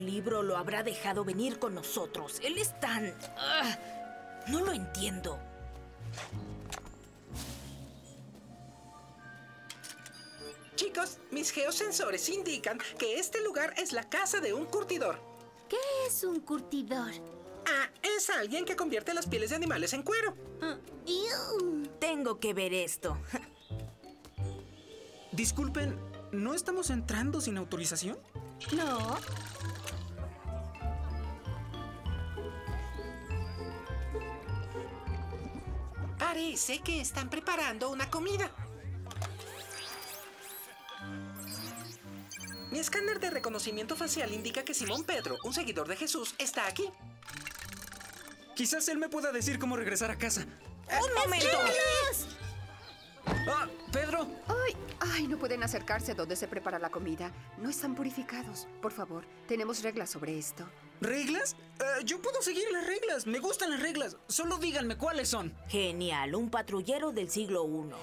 libro lo habrá dejado venir con nosotros. Él es tan... no lo entiendo. Chicos, mis geosensores indican que este lugar es la casa de un curtidor. ¿Qué es un curtidor? Ah, es alguien que convierte las pieles de animales en cuero. Tengo que ver esto. Disculpen, ¿no estamos entrando sin autorización? No. Parece que están preparando una comida. Mi escáner de reconocimiento facial indica que Simón Pedro, un seguidor de Jesús, está aquí. Quizás él me pueda decir cómo regresar a casa. ¡Un momento! ¡Ah, Pedro! Ay, no pueden acercarse donde se prepara la comida. No están purificados. Por favor, tenemos reglas sobre esto. ¿Reglas? Yo puedo seguir las reglas. Me gustan las reglas. Solo díganme cuáles son. Genial, un patrullero del siglo I.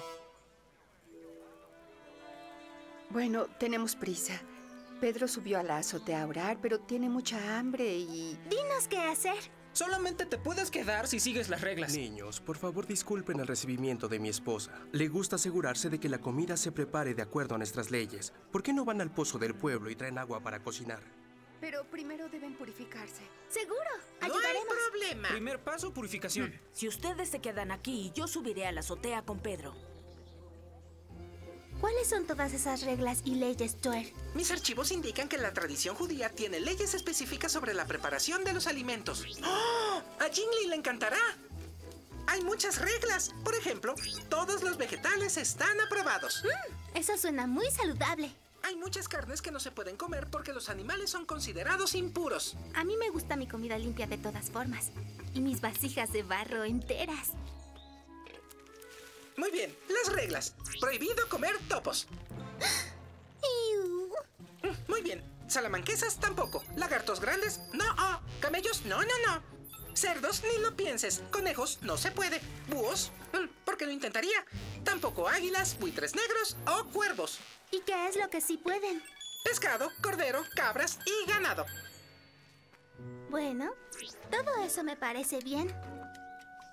Bueno, tenemos prisa. Pedro subió a la azotea a orar, pero tiene mucha hambre y... Dinos qué hacer. Solamente te puedes quedar si sigues las reglas. Niños, por favor disculpen el recibimiento de mi esposa. Le gusta asegurarse de que la comida se prepare de acuerdo a nuestras leyes. ¿Por qué no van al pozo del pueblo y traen agua para cocinar? Pero primero deben purificarse. Seguro. No hay Ayudaremos. problema. Primer paso, purificación. Si ustedes se quedan aquí, yo subiré a la azotea con Pedro. ¿Cuáles son todas esas reglas y leyes, Joel? Mis archivos indican que la tradición judía tiene leyes específicas sobre la preparación de los alimentos. ¡Oh! A Jingli le encantará. Hay muchas reglas. Por ejemplo, todos los vegetales están aprobados. Eso suena muy saludable. Hay muchas carnes que no se pueden comer porque los animales son considerados impuros. A mí me gusta mi comida limpia de todas formas. Y mis vasijas de barro enteras. Muy bien, las reglas. Prohibido comer topos. Iu. Muy bien. Salamanquesas tampoco. Lagartos grandes, no. Camellos, no. Cerdos, ni lo pienses. Conejos, no se puede. Búhos, ¿por qué lo intentaría? Tampoco águilas, buitres negros o cuervos. ¿Y qué es lo que sí pueden? Pescado, cordero, cabras y ganado. Bueno, todo eso me parece bien.